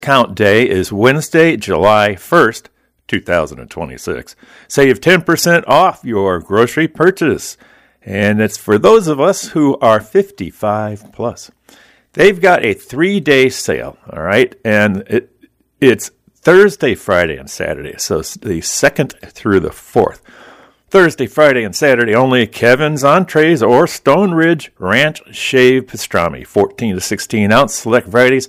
Count day is Wednesday, July 1st, 2026. Save 10% off your grocery purchase. And it's for those of us who are 55 plus. They've got a 3-day sale, all right? And it's Thursday, Friday, and Saturday. So it's the 2nd through the 4th. Thursday, Friday, and Saturday only. Kevin's Entrees or Stone Ridge Ranch Shave Pastrami, 14 to 16 ounce, select varieties,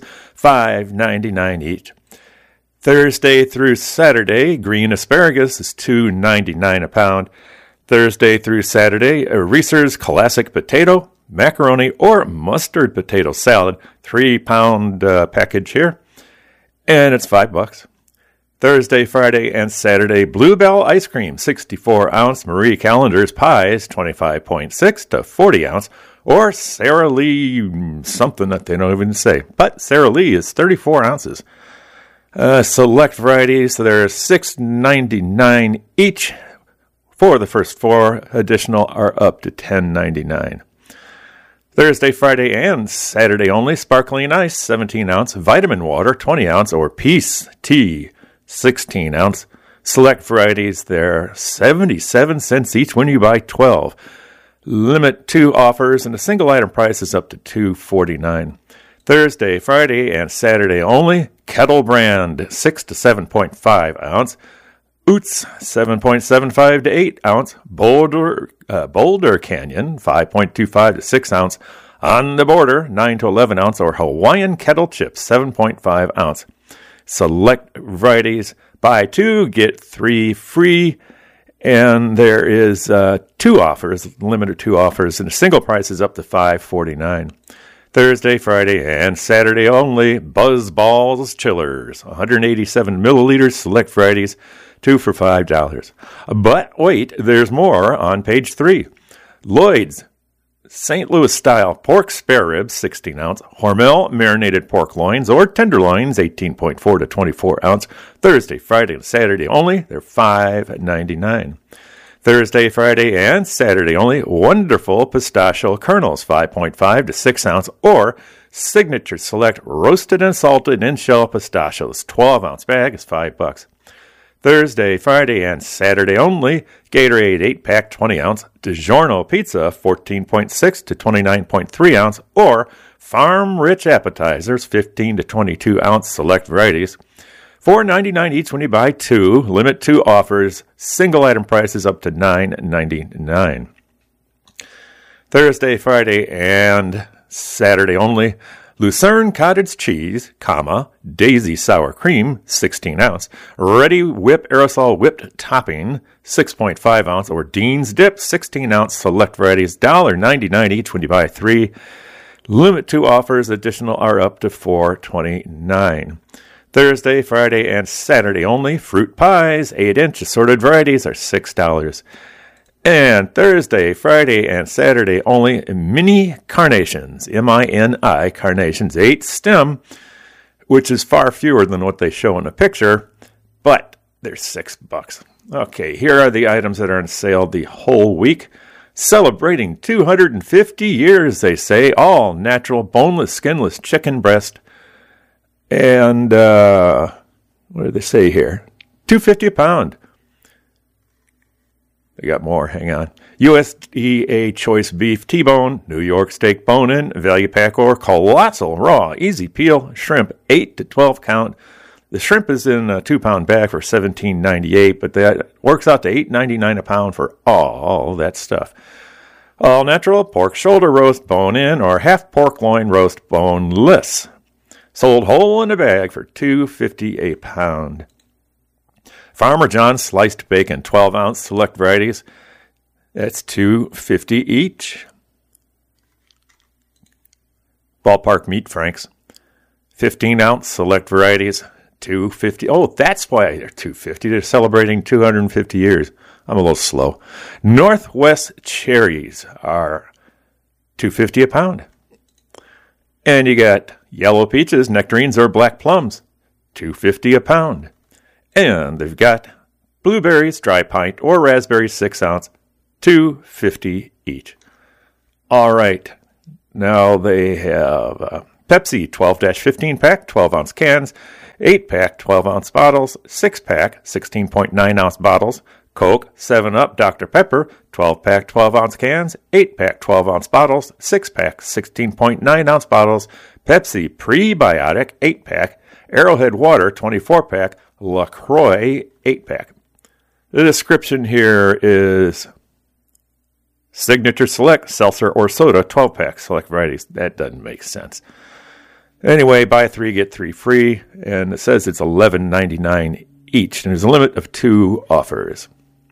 $5.99 each. Thursday through Saturday, green asparagus is $2.99 a pound. Thursday through Saturday, a Reese's Classic Potato, Macaroni, or Mustard Potato Salad, 3-pound package here, and it's $5. Thursday, Friday, and Saturday, Bluebell Ice Cream, 64-ounce Marie Callender's Pies, 25.6 to 40-ounce, or Sara Lee, something that they don't even say. But Sara Lee is 34 ounces. Select varieties, they're $6.99 each. For the first 4, additional are up to $10.99. Thursday, Friday, and Saturday only, Sparkling Ice, 17-ounce, Vitamin Water, 20-ounce, or Peace Tea, 16-ounce. Select varieties, they're 77 cents each when you buy 12. Limit 2 offers, and the single item price is up to $2.49. Thursday, Friday, and Saturday only, Kettle Brand, 6 to 7.5 ounce. Oots, 7.75 to 8 ounce. Boulder Canyon, 5.25 to 6 ounce. On the Border, 9 to 11 ounce, or Hawaiian Kettle Chips, 7.5 ounce. Select varieties, buy 2, get 3 free. And there is 2 offers, limited 2 offers, and the single price is up to $5.49. Thursday, Friday, and Saturday only, Buzz Balls Chillers, 187 milliliters, select varieties, 2 for $5. But wait, there's more on page 3. Lloyd's St. Louis style pork spare ribs, 16 ounce. Hormel marinated pork loins or tenderloins, 18.4 to 24 ounce. Thursday, Friday, and Saturday only. They're $5.99. Thursday, Friday, and Saturday only. Wonderful pistachio kernels, 5.5 to 6 ounce. Or Signature Select roasted and salted in-shell pistachios, 12 ounce bag is $5. Thursday, Friday, and Saturday only, Gatorade 8-pack 20 ounce, DiGiorno Pizza 14.6 to 29.3 ounce, or Farm Rich Appetizers 15 to 22 ounce, select varieties. $4.99 each when you buy 2, limit 2 offers, single item prices up to $9.99. Thursday, Friday, and Saturday only, Lucerne Cottage Cheese, Daisy Sour Cream, 16 ounce. Ready Whip Aerosol Whipped Topping, 6.5 ounce. Or Dean's Dip, 16 ounce. Select varieties, $1.99 each when you buy 3. Limit 2 offers, additional are up to $4.29. Thursday, Friday, and Saturday only. Fruit pies, 8-inch assorted varieties are $6. And Thursday, Friday, and Saturday only, mini carnations, M-I-N-I, carnations, 8 stem, which is far fewer than what they show in the picture, but they're $6. Okay, here are the items that are on sale the whole week. Celebrating 250 years, they say, all natural, boneless, skinless chicken breast. And, what do they say here? $2.50 a pound. They got more, hang on. USDA Choice Beef T-Bone, New York Steak Bone-In, Value Pack, or Colossal Raw Easy Peel Shrimp, 8 to 12 count. The shrimp is in a 2-pound bag for $17.98, but that works out to $8.99 a pound for all that stuff. All natural pork shoulder roast bone-in or half pork loin roast boneless. Sold whole in a bag for $2.50 a pound. Farmer John's sliced bacon, 12 ounce, select varieties. That's $2.50 each. Ballpark Meat Franks, 15 ounce, select varieties, $2.50. Oh, that's why they're $2.50. They're celebrating 250 years. I'm a little slow. Northwest cherries are $2.50 a pound. And you got yellow peaches, nectarines, or black plums, $2.50 a pound. And they've got blueberries, dry pint, or raspberries, 6 ounce, $2.50 each. All right. Now they have Pepsi 12-15 pack, 12 ounce cans. 8-pack 12-ounce bottles, 6-pack 16.9-ounce bottles, Coke, 7-Up, Dr. Pepper, 12-pack 12-ounce cans, 8-pack 12-ounce bottles, 6-pack 16.9-ounce bottles, Pepsi Prebiotic, 8-pack, Arrowhead Water, 24-pack, LaCroix, 8-pack. The description here is Signature Select, seltzer or soda, 12-pack, select varieties. That doesn't make sense. Anyway, buy 3, get 3 free, and it says it's $11.99 each, and there's a limit of 2 offers.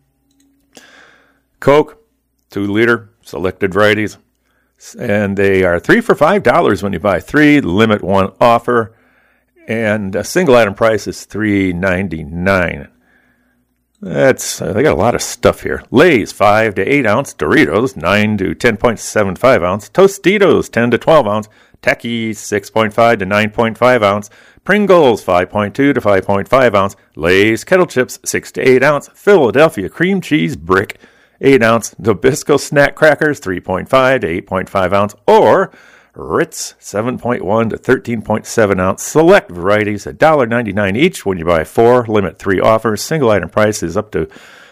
Coke, 2-liter, selected varieties, and they are 3 for $5 when you buy 3, limit 1 offer, and a single item price is $3.99. They got a lot of stuff here. Lay's 5 to 8 ounce, Doritos 9 to 10.75 ounce, Tostitos 10 to 12 ounce, Takis 6.5 to 9.5 ounce, Pringles 5.2 to 5.5 ounce, Lay's Kettle Chips 6 to 8 ounce, Philadelphia Cream Cheese Brick 8 ounce, Nabisco Snack Crackers 3.5 to 8.5 ounce, or Ritz 7.1 to 13.7 ounce. Select varieties $1.99 each when you buy 4. Limit 3 offers. Single item price is up to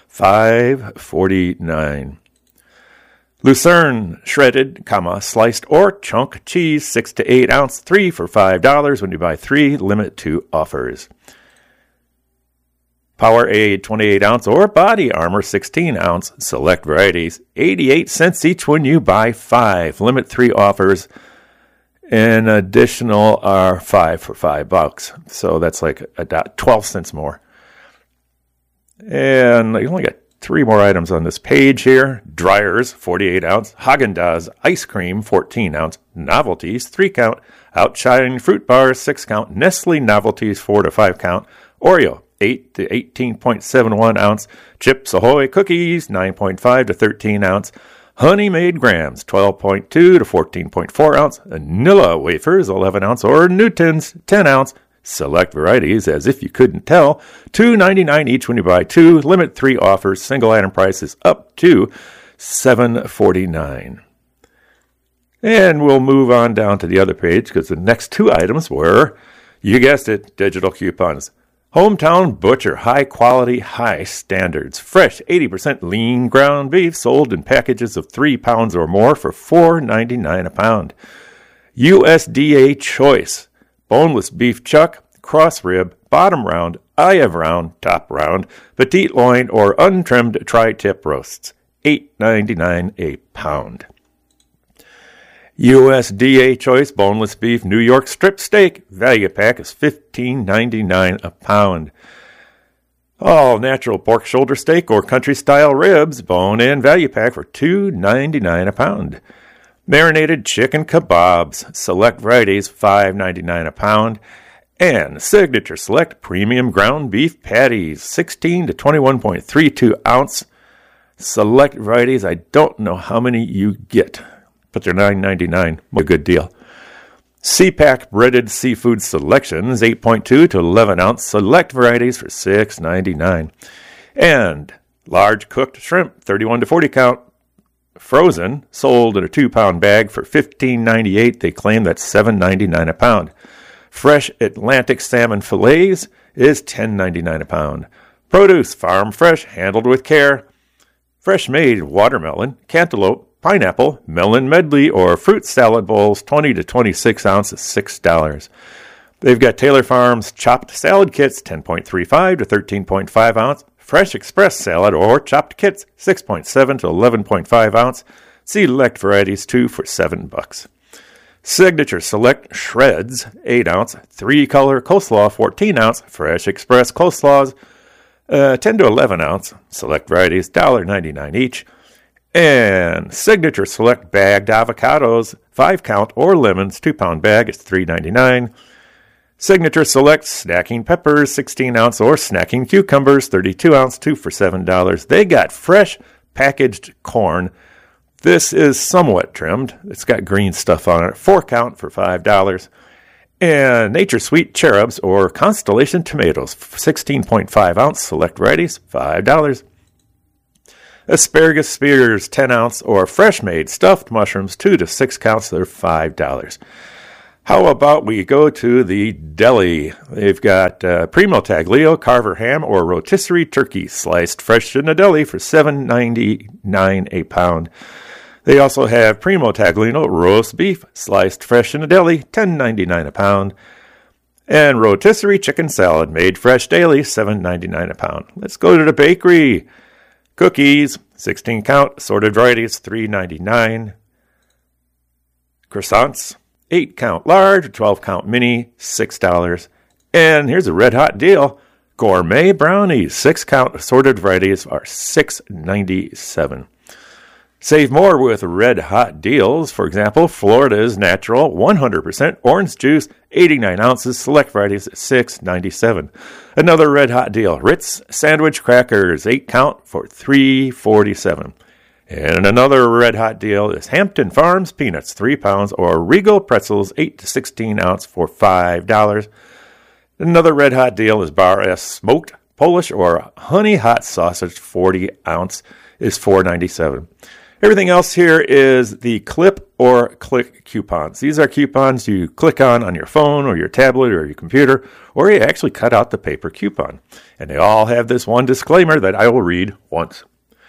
$5.49. Lucerne shredded, sliced or chunk cheese 6 to 8 ounce. 3 for $5 when you buy 3. Limit 2 offers. Powerade 28 ounce or Body Armor 16 ounce. Select varieties 88 cents each when you buy 5. Limit 3 offers. And additional are 5 for $5. So that's like 12 cents more. And you only got 3 more items on this page here. Dryers, 48 ounce. Haagen-Dazs ice cream, 14 ounce. Novelties, 3 count. Outshine fruit bars, 6 count. Nestle Novelties, 4 to 5 count. Oreo, 8 to 18.71 ounce. Chips Ahoy cookies, 9.5 to 13 ounce. Honey Made Grams, 12.2 to 14.4 ounce. Vanilla wafers, 11 ounce. Or Newtons, 10 ounce. Select varieties, as if you couldn't tell. $2.99 each when you buy 2. Limit 3 offers. Single item price is up to $7.49. And we'll move on down to the other page because the next 2 items were, you guessed it, digital coupons. Hometown Butcher, high quality, high standards. Fresh 80% lean ground beef sold in packages of 3 pounds or more for $4.99 a pound. USDA Choice, boneless beef chuck, cross rib, bottom round, eye of round, top round, petite loin, or untrimmed tri-tip roasts. $8.99 a pound. USDA Choice boneless beef New York strip steak value pack is $15.99 a pound. All natural pork shoulder steak or country style ribs bone in value pack for $2.99 a pound. Marinated chicken kebabs select varieties $5.99 a pound. And Signature Select premium ground beef patties 16 to 21.32 ounce. Select varieties, I don't know how many you get, but they're $9.99. A good deal. CPAC breaded seafood selections, 8.2 to 11 ounce. Select varieties for $6.99. And large cooked shrimp, 31 to 40 count. Frozen, sold in a 2-pound bag for $15.98. They claim that's $7.99 a pound. Fresh Atlantic salmon fillets is $10.99 a pound. Produce, farm fresh, handled with care. Fresh made watermelon, cantaloupe, pineapple, melon medley, or fruit salad bowls, 20 to 26 ounces, $6. They've got Taylor Farms chopped salad kits, 10.35 to 13.5 ounce. Fresh express salad or chopped kits, 6.7 to 11.5 ounce. Select varieties, 2 for $7. Signature Select Shreds, 8 ounce. 3-color coleslaw, 14 ounce. Fresh express coleslaws, 10 to 11 ounce. Select varieties, $1.99 each. And Signature Select bagged avocados, 5 count, or lemons, 2-pound bag is $3.99. Signature Select snacking peppers, 16 ounce, or snacking cucumbers, 32 ounce, 2 for $7. They got fresh packaged corn. This is somewhat trimmed. It's got green stuff on it. 4 count for $5. And Nature Sweet cherubs or Constellation tomatoes, 16.5 ounce, select varieties, $5. Asparagus spears, 10 ounce, or fresh made stuffed mushrooms, 2 to 6 counts, they're $5. How about we go to the deli? They've got Primo Taglio, Carver ham, or rotisserie turkey sliced fresh in the deli for $7.99 a pound. They also have Primo Taglino roast beef sliced fresh in the deli, $10.99 a pound. And rotisserie chicken salad made fresh daily, $7.99 a pound. Let's go to the bakery. Cookies, 16 count, assorted varieties, $3.99. Croissants, 8 count large, 12 count mini, $6. And here's a red hot deal. Gourmet brownies, 6 count assorted varieties are $6.97. Save more with red hot deals. For example, Florida's natural 100% orange juice, 89 ounces, select varieties at $6.97. Another red hot deal. Ritz sandwich crackers, 8 count for $3.47. And another red hot deal is Hampton Farms peanuts, 3 pounds, or Regal pretzels, 8 to 16 ounce for $5. Another red hot deal is Bar S smoked Polish or honey hot sausage, 40 ounce, is $4.97. Everything else here is the clip or click coupons. These are coupons you click on your phone or your tablet or your computer, or you actually cut out the paper coupon. And they all have this one disclaimer that I will read once.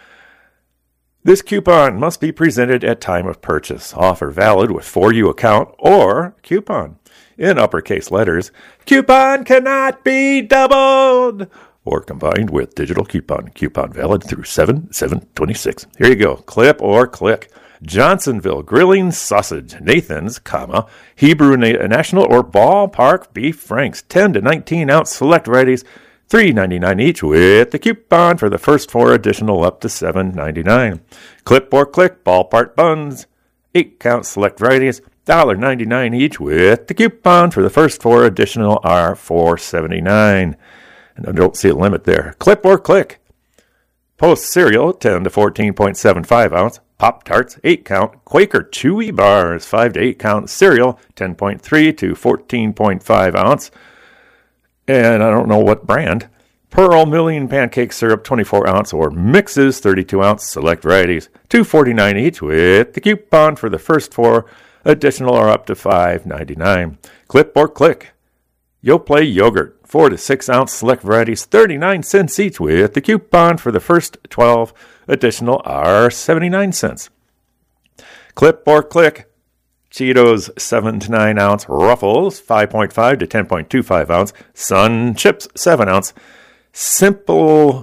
This coupon must be presented at time of purchase. Offer valid with 4U account or coupon. In uppercase letters, coupon cannot be doubled or combined with digital coupon. Coupon valid through 7/7/26. Here you go. Clip or click. Johnsonville grilling sausage, Nathan's, Hebrew National or Ballpark beef franks, 10 to 19 ounce select varieties, $3.99 each with the coupon for the first 4 additional up to $7.99. Clip or click Ballpark buns, 8 count select varieties, $1.99 each with the coupon for the first 4 additional are $4.79. And I don't see a limit there. Clip or click Post cereal, 10 to 14.75 ounce. Pop-Tarts, 8 count. Quaker Chewy Bars, 5 to 8 count. Cereal, 10.3 to 14.5 ounce. And I don't know what brand. Pearl Milling Pancake Syrup, 24 ounce, or Mixes, 32 ounce. Select varieties, $2.49 each with the coupon for the first 4. Additional are up to $5.99. Clip or click Yoplait Yogurt, 4 to 6 ounce. Select varieties, 39 cents each with the coupon for the first 12. Additional are 79 cents. Clip or click Cheetos 7 to 9 ounce. Ruffles 5.5 to 10.25 ounce. Sun Chips 7 ounce. Simply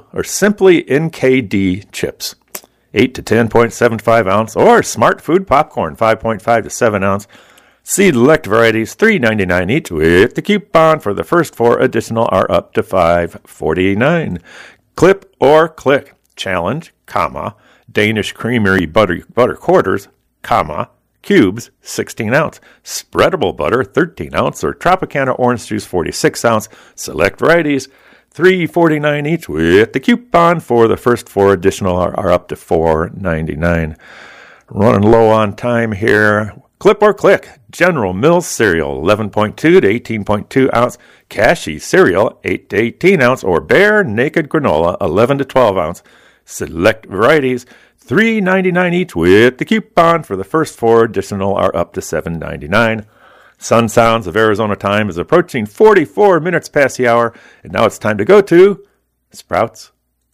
NKD chips 8 to 10.75 ounce. Or Smart Food Popcorn 5.5 to 7 ounce. Select varieties $3.99 each with the coupon for the first 4. Additional are up to $5.49. Clip or click Challenge, Danish Creamery butter quarters, cubes 16 ounce. Spreadable butter 13 ounce or Tropicana orange juice 46 ounce. Select varieties $3.49 each with the coupon for the first 4. Additional are up to $4.99. Running low on time here. Clip or click General Mills cereal 11.2 to 18.2 ounce. Cashy cereal 8 to 18 ounce or Bear Naked granola 11 to 12 ounce. Select varieties $3.99 each with the coupon for the first 4. Additional are up to $7.99. Sun Sounds of Arizona time is approaching 44 minutes past the hour, and now it's time to go to Sprouts.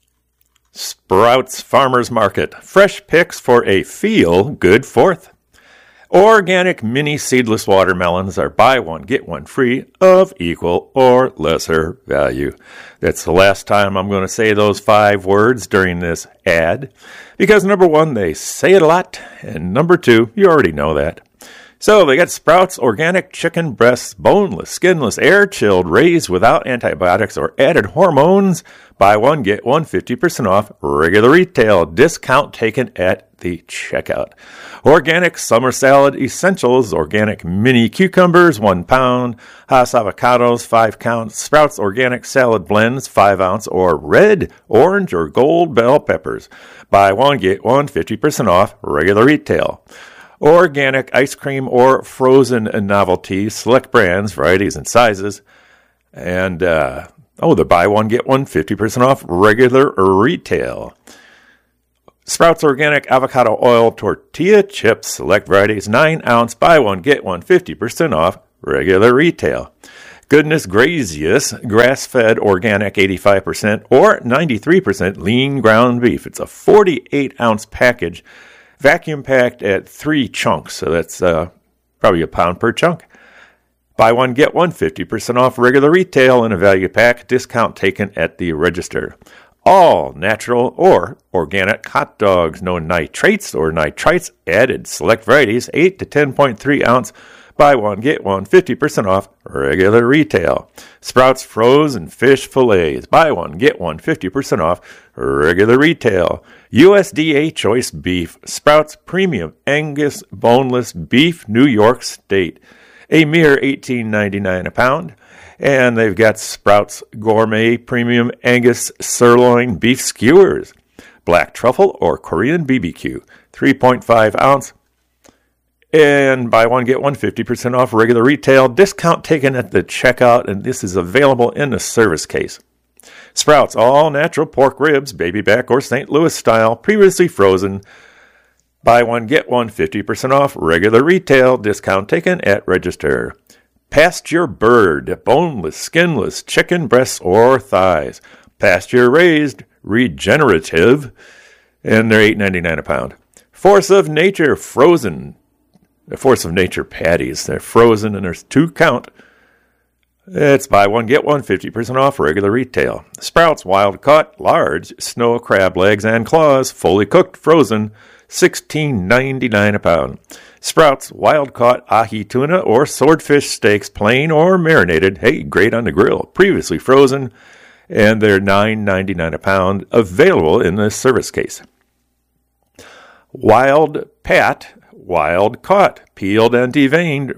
Sprouts Farmers Market. Fresh picks for a feel-good 4th. Organic mini seedless watermelons are buy one, get one free of equal or lesser value. That's the last time I'm going to say those 5 words during this ad, because number 1, they say it a lot, and number 2, you already know that. So they got Sprouts organic chicken breasts, boneless, skinless, air-chilled, raised without antibiotics or added hormones. Buy one, get one, 50% off. Regular retail. Discount taken at the checkout. Organic summer salad essentials. Organic mini cucumbers, 1 pound. Hass avocados, 5 count. Sprouts organic salad blends, 5 ounce. Or red, orange, or gold bell peppers. Buy one, get one, 50% off. Regular retail. Organic ice cream or frozen novelties, select brands, varieties, and sizes. And, the buy one, get one, 50% off, regular retail. Sprouts Organic Avocado Oil Tortilla Chips, select varieties, 9 ounce, buy one, get one, 50% off, regular retail. Goodness Gracious, grass-fed organic 85% or 93% lean ground beef. It's a 48-ounce package, vacuum-packed at 3 chunks, so that's probably a pound per chunk. Buy one, get one, 50% off regular retail in a value pack, discount taken at the register. All natural or organic hot dogs, no nitrates or nitrites added. Select varieties, 8 to 10.3 ounce. Buy one, get one, 50% off regular retail. Sprouts frozen fish fillets. Buy one, get one, 50% off regular retail. USDA choice beef. Sprouts premium Angus boneless beef, New York State. A mere $18.99 a pound. And they've got Sprouts Gourmet Premium Angus Sirloin Beef Skewers. Black Truffle or Korean BBQ, 3.5 ounce. And buy one, get one, 50% off regular retail. Discount taken at the checkout, and this is available in the service case. Sprouts all natural pork ribs, baby back or St. Louis style, previously frozen. Buy one, get one, 50% off regular retail. Discount taken at register. Pasture bird, boneless, skinless, chicken breasts or thighs. Pasture raised, regenerative, and they're $8.99 a pound. Force of Nature frozen. The Force of Nature patties. They're frozen and there's 2 count. It's buy one, get one, 50% off regular retail. Sprouts wild caught, large, snow crab legs and claws, fully cooked, frozen, $16.99 a pound. Sprouts wild caught ahi tuna or swordfish steaks, plain or marinated. Hey, great on the grill. Previously frozen, and they're $9.99 a pound. Available in the service case. Wild Pat, wild caught, peeled and deveined,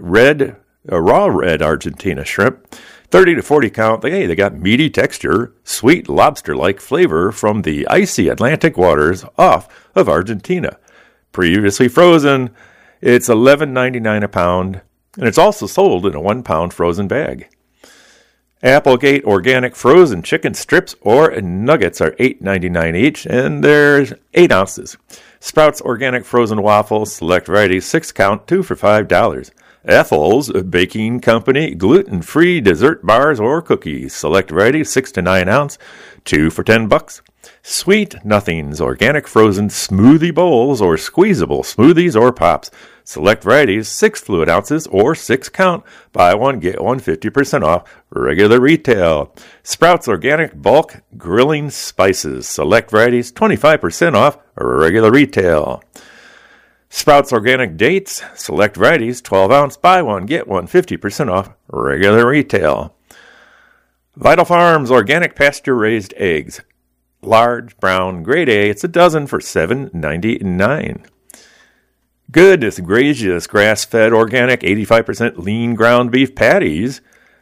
raw red Argentina shrimp, 30 to 40 count. They got meaty texture, sweet lobster-like flavor from the icy Atlantic waters off of Argentina. Previously frozen, it's $11.99 a pound, and it's also sold in a 1-pound frozen bag. Applegate organic frozen chicken strips or nuggets are $8.99 each, and there's 8 ounces. Sprouts organic frozen waffles, select varieties, 6 count, 2 for $5. Ethel's Baking Company gluten-free dessert bars or cookies, select varieties, 6 to 9 ounce, 2 for $10. Sweet Nothings organic frozen smoothie bowls or squeezable smoothies or pops, select varieties, 6 fluid ounces or 6 count. Buy one, get one, 50% off regular retail. Sprouts organic bulk grilling spices, select varieties, 25% off regular retail. Sprouts organic dates, select varieties, 12 ounce. Buy one, get one, 50% off regular retail. Vital Farms organic pasture raised eggs, large, brown, grade A. It's a dozen for $7.99. Goodness Gracious grass-fed organic 85% lean ground beef patties,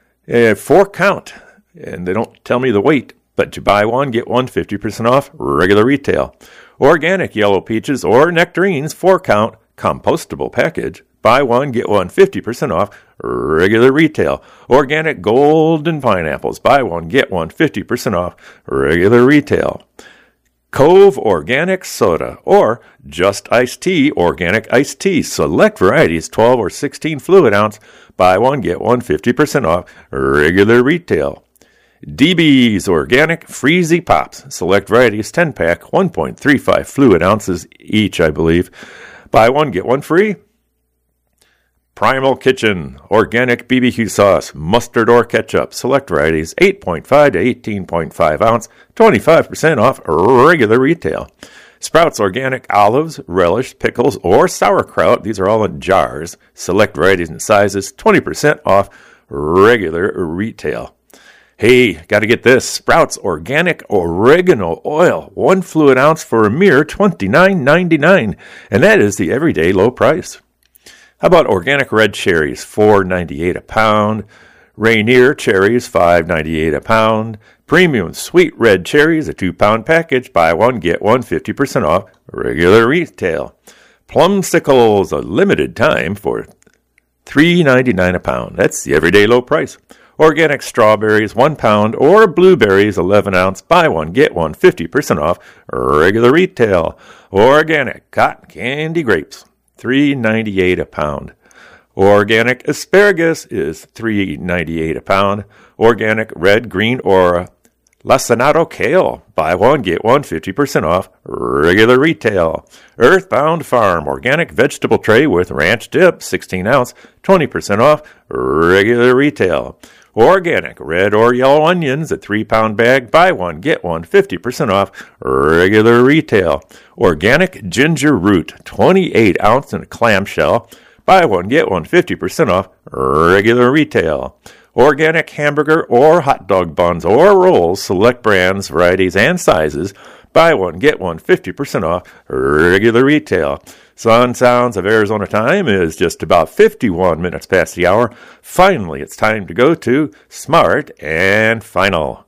4 count, and they don't tell me the weight, but you buy one, get one, 50% off regular retail. Organic yellow peaches or nectarines, 4 count, compostable package. Buy one, get one, 50% off regular retail. Organic golden pineapples. Buy one, get one, 50% off regular retail. Cove organic soda or just iced tea, organic iced tea. Select varieties, 12 or 16 fluid ounce. Buy one, get one, 50% off regular retail. DB's organic Freezy Pops. Select varieties, 10-pack, 1.35 fluid ounces each, I believe. Buy one, get one free. Primal Kitchen, organic BBQ sauce, mustard or ketchup, select varieties, 8.5 to 18.5 ounce, 25% off regular retail. Sprouts organic olives, relish, pickles, or sauerkraut, these are all in jars, select varieties and sizes, 20% off regular retail. Hey, got to get this, Sprouts organic oregano oil, 1 fluid ounce for a mere $29.99, and that is the everyday low price. How about organic red cherries, $4.98 a pound. Rainier cherries, $5.98 a pound. Premium sweet red cherries, a 2-pound package. Buy one, get one, 50% off regular retail. Plumsicles, a limited time for $3.99 a pound. That's the everyday low price. Organic strawberries, 1 pound, or blueberries, 11 ounce. Buy one, get one, 50% off regular retail. Organic cotton candy grapes, $3.98 a pound. Organic asparagus is $3.98 a pound. Organic red, green, or lacinato kale. Buy one, get one, 50% off. Regular retail. Earthbound Farm organic vegetable tray with ranch dip, 16 ounce, 20% off. Regular retail. Organic red or yellow onions, a 3-pound bag. Buy one, get one, 50% off. Regular retail. Organic ginger root, 28 ounce in a clamshell. Buy one, get one, 50% off. Regular retail. Organic hamburger or hot dog buns or rolls, select brands, varieties, and sizes. Buy one, get one, 50% off. Regular retail. Sun Sounds of Arizona time is just about 51 minutes past the hour. Finally, it's time to go to Smart and Final.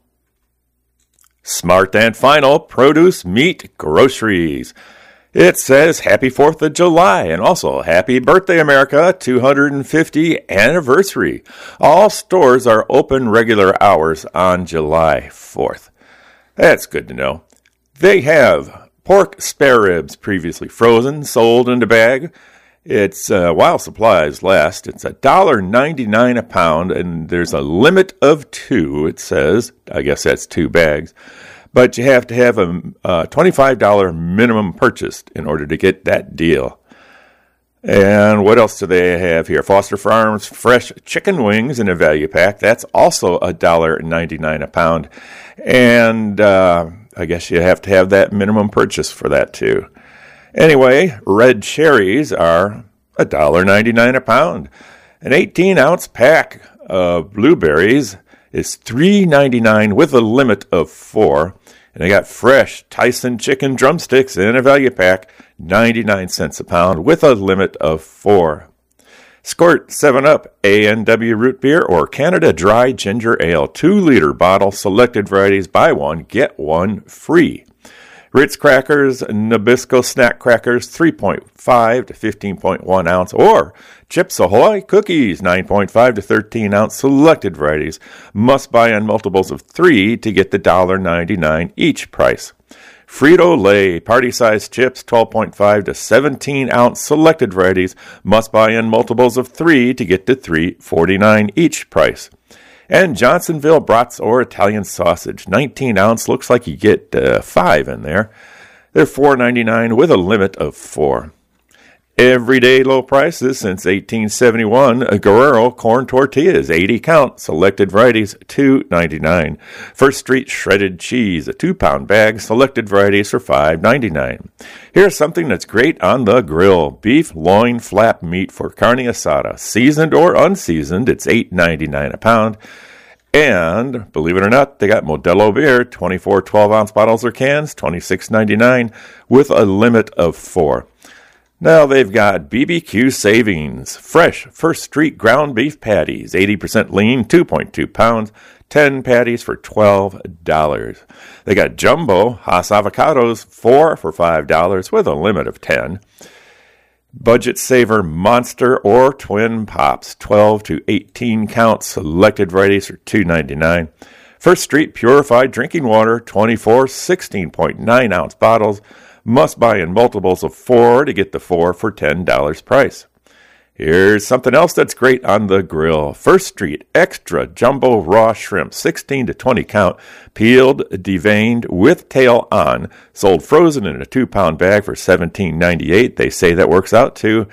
Smart and Final produce, meat, groceries. It says Happy 4th of July and also Happy Birthday America 250th anniversary. All stores are open regular hours on July 4th. That's good to know. They have pork spare ribs previously frozen, sold in the bag. It's while supplies last. It's $1.99 a pound, and there's a limit of 2, it says. I guess that's 2 bags. But you have to have a $25 minimum purchased in order to get that deal. And what else do they have here? Foster Farms fresh chicken wings in a value pack. That's also $1.99 a pound. And I guess you have to have that minimum purchase for that too. Anyway, red cherries are $1.99 a pound. An 18-ounce pack of blueberries is $3.99 with a limit of 4. And they got fresh Tyson chicken drumsticks in a value pack, 99 cents a pound with a limit of 4. Squirt 7-Up A&W root beer or Canada Dry Ginger Ale, 2-liter bottle, selected varieties, buy one, get one free. Ritz crackers, Nabisco snack crackers, 3.5 to 15.1 ounce, or Chips Ahoy cookies, 9.5 to 13 ounce, selected varieties. Must buy on multiples of 3 to get the $1.99 each price. Frito-Lay party-sized chips, 12.5 to 17 ounce, selected varieties. Must buy in multiples of 3 to get to $3.49 each price. And Johnsonville brats or Italian sausage, 19 ounce, looks like you get 5 in there. They're $4.99 with a limit of 4. Everyday low prices since 1871. Guerrero corn tortillas, 80 count, selected varieties, $2.99. First Street shredded cheese, a 2-pound bag, selected varieties for $5.99. Here's something that's great on the grill. Beef loin flap meat for carne asada, seasoned or unseasoned, it's $8.99 a pound. And, believe it or not, they got Modelo beer, 24 12-ounce bottles or cans, $26.99 with a limit of 4. Now they've got BBQ savings. Fresh First Street ground beef patties, 80% lean, 2.2 pounds, 10 patties for $12. They got jumbo Hass avocados, 4 for $5 with a limit of 10. Budget Saver Monster or Twin Pops, 12 to 18 counts, selected varieties for $2.99. First Street purified drinking water, 24 16.9 ounce bottles. Must buy in multiples of 4 to get the 4 for $10 price. Here's something else that's great on the grill. First Street extra jumbo raw shrimp, 16 to 20 count, peeled, deveined, with tail on, sold frozen in a 2-pound bag for $17.98. They say that works out to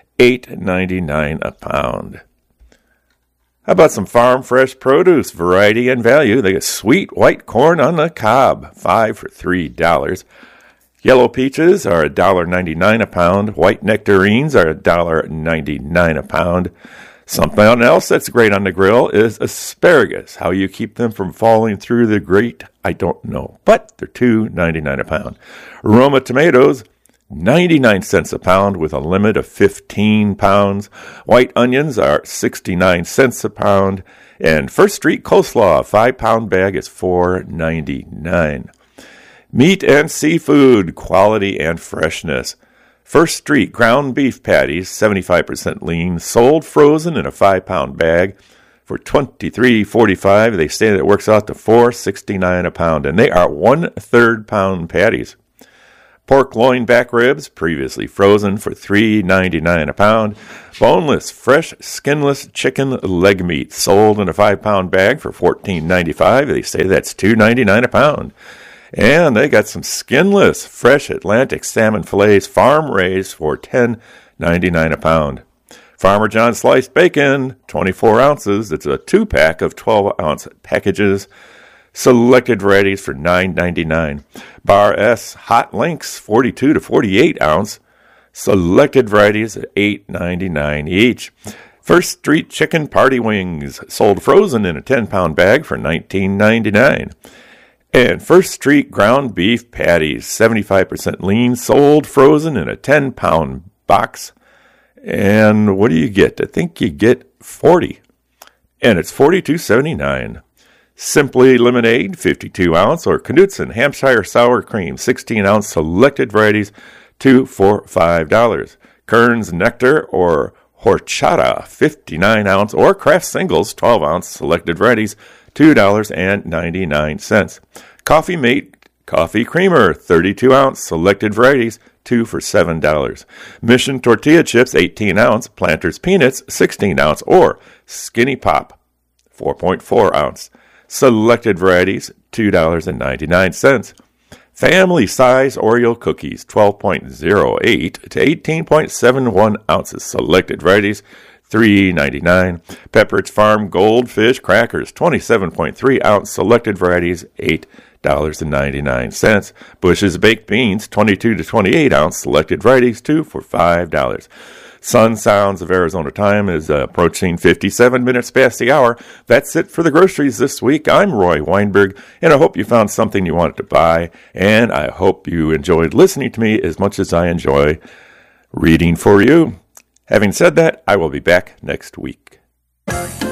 $8.99 a pound. How about some farm fresh produce, variety and value? They got sweet white corn on the cob, 5 for $3. Yellow peaches are $1.99 a pound. White nectarines are $1.99 a pound. Something else that's great on the grill is asparagus. How you keep them from falling through the grate, I don't know. But they're $2.99 a pound. Roma tomatoes, 99 cents a pound with a limit of 15 pounds. White onions are 69 cents a pound. And First Street coleslaw, a 5-pound bag is $4.99. Meat and seafood, quality and freshness. First Street ground beef patties, 75% lean, sold frozen in a 5-pound bag for $23.45. They say that it works out to $4.69 a pound, and they are 1/3 pound patties. Pork loin back ribs, previously frozen, for $3.99 a pound. Boneless, fresh, skinless chicken leg meat, sold in a 5-pound bag for $14.95. They say that's $2.99 a pound. And they got some skinless, fresh Atlantic salmon fillets, farm-raised, for $10.99 a pound. Farmer John sliced bacon, 24 ounces. It's a 2-pack of 12-ounce packages. Selected varieties for $9.99. Bar S hot links, 42 to 48 ounce. Selected varieties at $8.99 each. First Street chicken party wings, sold frozen in a 10-pound bag for $19.99. And First Street ground beef patties, 75% lean, sold frozen in a 10-pound box. And what do you get? I think you get 40. And it's $42.79. Simply Lemonade, 52 ounce, or Knudsen Hampshire Sour Cream, 16 ounce, selected varieties, 2 for $5. Kern's Nectar or Horchata, 59 ounce, or Kraft Singles, 12 ounce, selected varieties, $2.99. Coffee Mate Coffee Creamer, 32 ounce, selected varieties, 2 for $7. Mission Tortilla Chips, 18 ounce, Planters Peanuts, 16 ounce, or Skinny Pop, 4.4 ounce. Selected varieties, $2.99. Family size Oreo cookies, 12.08 to 18.71 ounces. Selected varieties, $3.99. Pepperidge Farm Goldfish crackers, 27.3 ounce. Selected varieties, $8.99. Bush's Baked Beans, 22 to 28 ounce. Selected varieties, 2 for $5. Sun Sounds of Arizona time is approaching 57 minutes past the hour. That's it for the groceries this week. I'm Roy Weinberg, and I hope you found something you wanted to buy, and I hope you enjoyed listening to me as much as I enjoy reading for you. Having said that, I will be back next week.